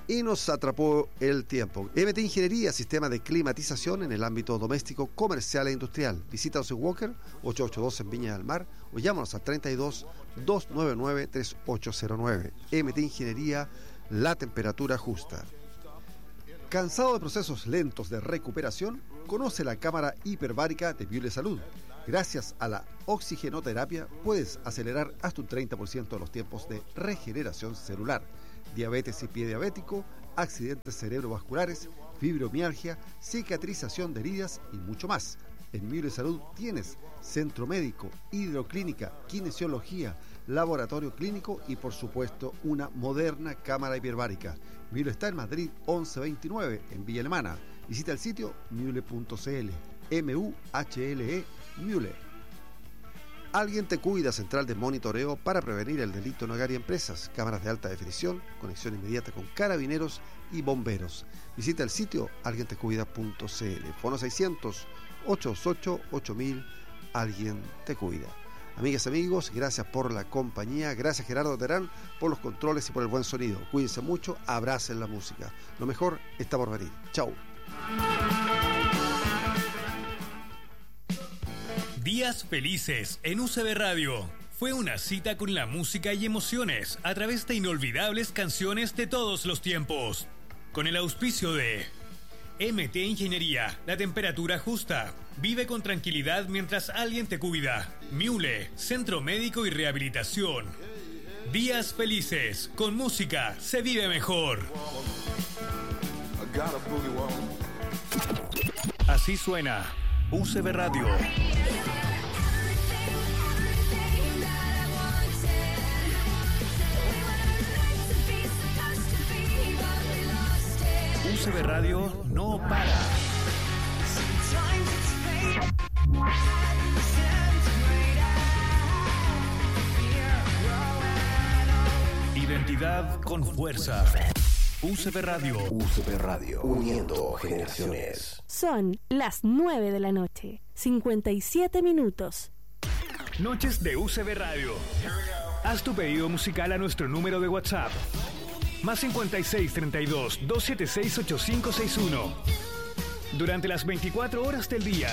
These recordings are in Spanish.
y nos atrapó el tiempo. MT Ingeniería, sistema de climatización en el ámbito doméstico, comercial e industrial. Visítanos en Walker 882 en Viña del Mar o llámanos al 32 299 3809. MT Ingeniería, la temperatura justa. ¿Cansado de procesos lentos de recuperación? Conoce la cámara hiperbárica de Miule Salud. Gracias a la oxigenoterapia puedes acelerar hasta un 30% los tiempos de regeneración celular. Diabetes y pie diabético, accidentes cerebrovasculares, fibromialgia, cicatrización de heridas y mucho más. En Miule Salud tienes centro médico, hidroclínica, kinesiología, laboratorio clínico y por supuesto una moderna cámara hiperbárica. Miule está en Madrid 1129 en Villa Alemana. Visita el sitio miule.cl. MUHLE Miule. Alguien te cuida, central de monitoreo para prevenir el delito en hogar y empresas. Cámaras de alta definición, conexión inmediata con carabineros y bomberos. Visita el sitio alguientecuida.cl. Fono 600 888 8000. Alguien te cuida. Amigas y amigos, gracias por la compañía. Gracias Gerardo Terán por los controles y por el buen sonido. Cuídense mucho, abracen la música. Lo mejor está por venir. Chau. Días felices en UCB Radio. Fue una cita con la música y emociones a través de inolvidables canciones de todos los tiempos. Con el auspicio de MT Ingeniería, la temperatura justa. Vive con tranquilidad mientras alguien te cuida. Miule, Centro Médico y Rehabilitación. Días felices, con música se vive mejor. Así suena UCB Radio. UCB Radio no para. Identidad con fuerza. UCB Radio. UCB Radio, uniendo generaciones. Son las 9 de la noche, 57 minutos. Noches de UCB Radio. Haz tu pedido musical a nuestro número de WhatsApp. Más 56 32 276 8561. Durante las 24 horas del día.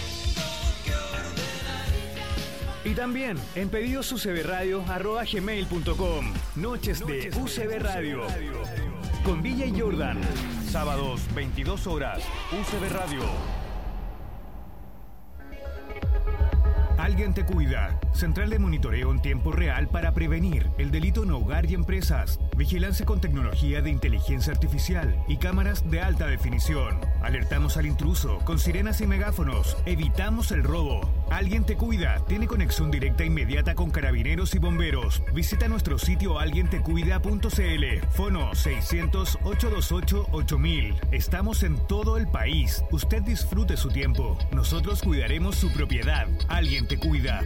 Y también en pedidosucbradio@gmail.com. Noches de UCB Radio. Con Villa y Jordan. Sábados, 22 horas. UCB Radio. Alguien te cuida. Central de monitoreo en tiempo real para prevenir el delito en hogar y empresas. Vigilancia con tecnología de inteligencia artificial y cámaras de alta definición. Alertamos al intruso con sirenas y megáfonos. Evitamos el robo. Alguien te cuida. Tiene conexión directa inmediata con carabineros y bomberos. Visita nuestro sitio alguientecuida.cl. Fono 600 828 8000. Estamos en todo el país. Usted disfrute su tiempo. Nosotros cuidaremos su propiedad. Alguien te cuida.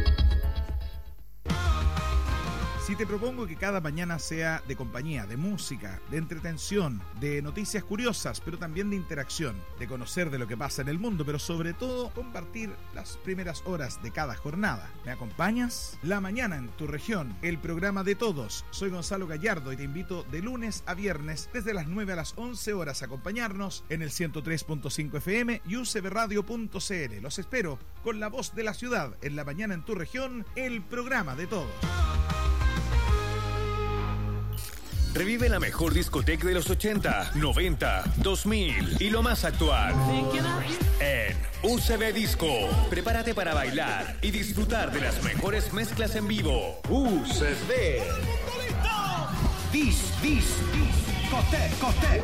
Si te propongo que cada mañana sea de compañía, de música, de entretención, de noticias curiosas, pero también de interacción, de conocer de lo que pasa en el mundo, pero sobre todo compartir las primeras horas de cada jornada. ¿Me acompañas? La mañana en tu región, el programa de todos. Soy Gonzalo Gallardo y te invito de lunes a viernes desde las 9 a las 11 horas a acompañarnos en el 103.5 FM y ucbradio.cl. Los espero con la voz de la ciudad en la mañana en tu región, el programa de todos. Revive la mejor discoteca de los 80, 90, 2000 y lo más actual. En UCB Disco. Prepárate para bailar y disfrutar de las mejores mezclas en vivo. UCB. Discote.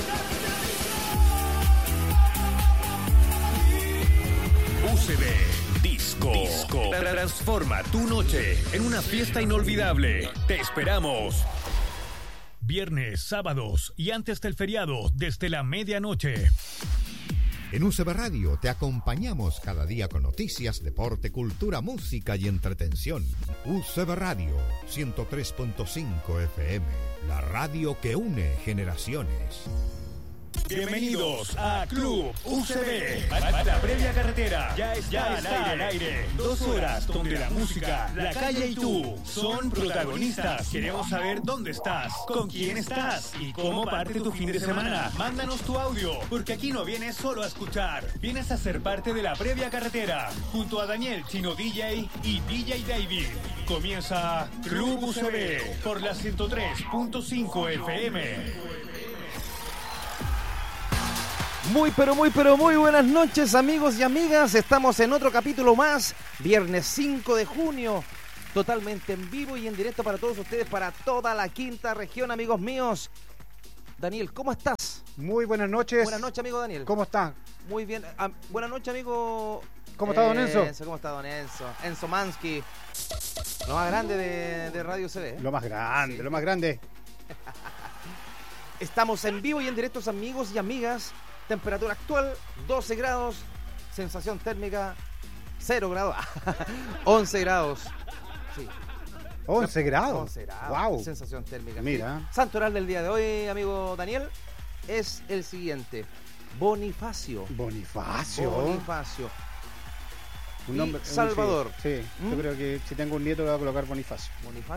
UCB Disco. Transforma tu noche en una fiesta inolvidable. Te esperamos. Viernes, sábados y antes del feriado desde la medianoche. En UCB Radio te acompañamos cada día con noticias, deporte, cultura, música y entretención. UCB Radio 103.5 FM, la radio que une generaciones. Bienvenidos a Club UCB. La previa carretera ya está al aire. 2 horas donde la música, la calle y tú son protagonistas. Queremos saber dónde estás, con quién estás y cómo parte tu fin de semana. Mándanos tu audio, porque aquí no vienes solo a escuchar. Vienes a ser parte de la previa carretera, junto a Daniel Chino DJ y DJ David. Comienza Club UCB por la 103.5 FM. Muy buenas noches, amigos y amigas. Estamos en otro capítulo más, viernes 5 de junio, totalmente en vivo y en directo para todos ustedes, para toda la quinta región, amigos míos. Daniel, ¿cómo estás? Muy buenas noches. Buenas noches, amigo Daniel. ¿Cómo está? Muy bien. Buenas noches, amigo. ¿Cómo está, don Enzo? ¿Cómo está, don Enzo? Enzo Mansky, lo más grande de Radio CB. Lo más grande, sí. Lo más grande. Estamos en vivo y en directo, amigos y amigas. Temperatura actual, 12 grados. Sensación térmica, 0 grados. 11 grados. Sí. 11 grados. 11 grados. Wow. Sensación térmica. Mira. Sí. Santoral del día de hoy, amigo Daniel, es el siguiente. Bonifacio. Un nombre, Salvador. Sí, yo creo que si tengo un nieto le voy a colocar Bonifacio.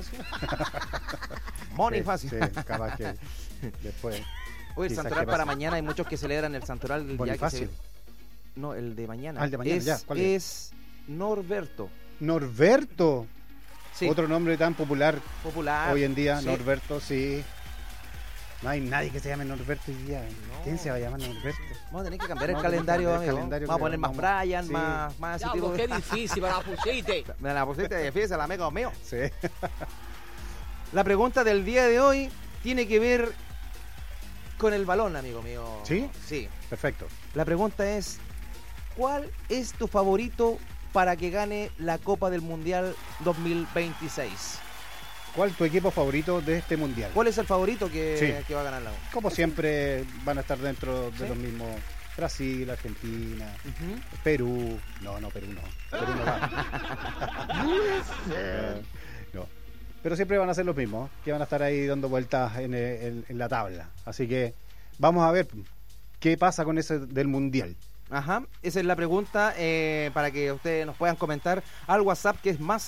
Bonifacio. Sí, capaz que después. Hoy el santoral para mañana, hay muchos que celebran el santoral del día que se... No, el de mañana. El de mañana, ya. ¿Cuál es Norberto. Norberto. Sí. Otro nombre tan popular hoy en día, sí. Norberto, sí. No hay nadie que se llame Norberto hoy día. No. ¿Quién se va a llamar Norberto? Vamos a tener que cambiar el calendario, amigo. Vamos a poner más Brian, sí. más ese tipo. Qué difícil, me la pusiste. Me la pusiste difícil, amigo mío. Sí. La pregunta del día de hoy tiene que ver con el balón, amigo mío. ¿Sí? Sí. Perfecto. La pregunta es, ¿cuál es tu favorito para que gane la Copa del Mundial 2026? ¿Cuál es tu equipo favorito de este mundial? ¿Cuál es el favorito que va a ganar la U? Como siempre van a estar dentro de los mismos. Brasil, Argentina, Perú. No, Perú no. Perú no va. No. Pero siempre van a ser los mismos, que van a estar ahí dando vueltas en la tabla. Así que vamos a ver qué pasa con ese del mundial. Ajá, esa es la pregunta para que ustedes nos puedan comentar al WhatsApp, que es más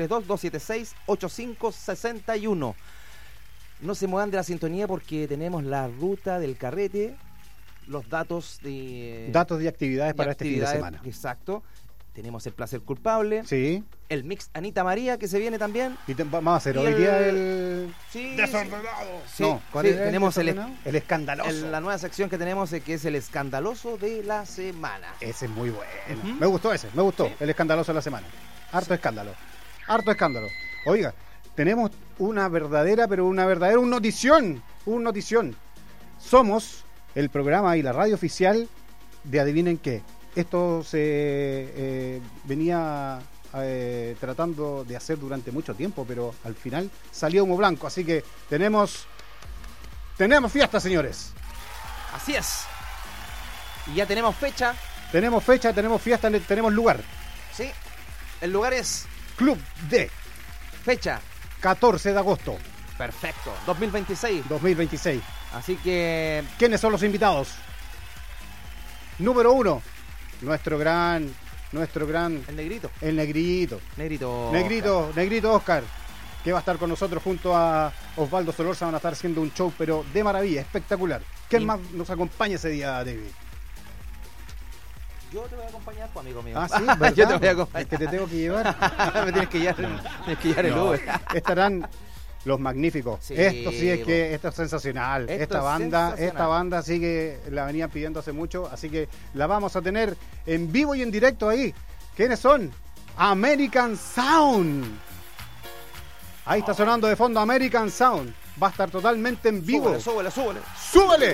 5632-276-8561. No se muevan de la sintonía porque tenemos la ruta del carrete, los datos de actividades para este fin de semana. Exacto. Tenemos el placer culpable. Sí. El mix Anita María que se viene también. Y vamos a hacer hoy día el desordenado. Sí, no, ¿cuál es tenemos el escandaloso. La nueva sección que tenemos que es el escandaloso de la semana. Ese es muy bueno. Me gustó ¿Sí? El escandaloso de la semana. Harto escándalo. Oiga, tenemos un notición. Somos el programa y la radio oficial de adivinen qué. Esto se venía tratando de hacer durante mucho tiempo, pero al final salió humo blanco. Así que tenemos fiesta, señores. Así es. Y ya tenemos fecha. Tenemos fiesta, tenemos lugar. Sí. El lugar es Club D. Fecha 14 de agosto. Perfecto. 2026. Así que... ¿Quiénes son los invitados? Número 1. Nuestro gran... El negrito. Negrito Oscar, que va a estar con nosotros junto a Osvaldo Solorza. Van a estar haciendo un show, pero de maravilla, espectacular. ¿Quién más nos acompaña ese día, David? Yo te voy a acompañar, pues, amigo mío. Ah, sí, ¿verdad? Yo te voy a acompañar. Es que te tengo que llevar. Me tienes que llevar el Uber. Estarán los magníficos. Sí, esto es sensacional. Esta banda sí que la venían pidiendo hace mucho, así que la vamos a tener en vivo y en directo ahí. ¿Quiénes son? American Sound. Ahí está sonando de fondo American Sound. Va a estar totalmente en vivo. ¡Súbele!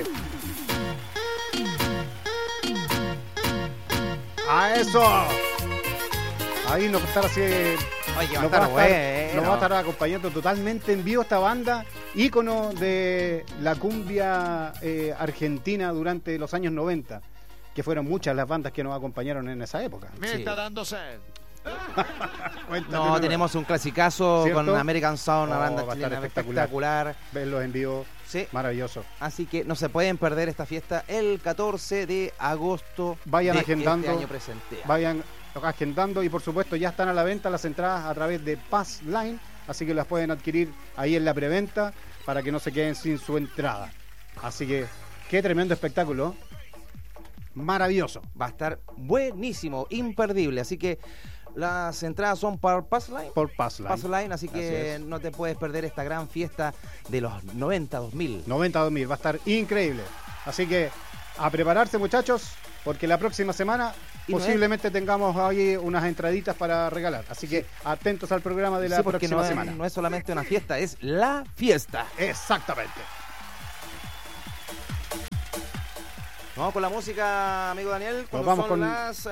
¡A eso! Ahí nos va a estar así. Nos va a estar acompañando totalmente en vivo esta banda, ícono de la cumbia argentina durante los años 90, que fueron muchas las bandas que nos acompañaron en esa época. Me está dando sed. No, tenemos un clasicazo, ¿cierto? con American Sound, una Oh, banda va a estar chilena espectacular. espectacular. Verlos en vivo, Sí. maravilloso. Así que no se pueden perder esta fiesta el 14 de agosto. Vayan de agendando. Este año presente. Vayan agendando y por supuesto ya están a la venta las entradas a través de Pass Line, así que las pueden adquirir ahí en la preventa para que no se queden sin su entrada. Así que qué tremendo espectáculo. Maravilloso. Va a estar buenísimo, imperdible. Así que las entradas son por Passline. Por Pass Line. Passline, así Así que es. no te puedes perder esta gran fiesta de los 90-2000. 90-2000, va a estar increíble. Así que a prepararse, muchachos, porque la próxima semana Y no posiblemente tengamos ahí unas entraditas para regalar. Así que atentos al programa de la Sí, porque próxima no semana. es, no es solamente una fiesta, es la fiesta. Exactamente. Vamos con la música, amigo Daniel. Cuando vamos son con- las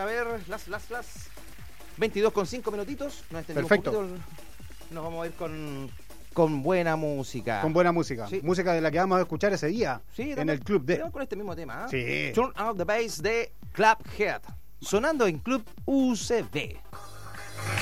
22 con 5 minutitos. Nos extendimos Perfecto. un poquito. Nos vamos a ir con buena música. Con buena música. Sí. Música de la que vamos a escuchar ese día Sí, en también. el Club D. Vamos con este mismo tema. Sí. Turn Out the Bass de Clubhead. Sonando en Club UCB.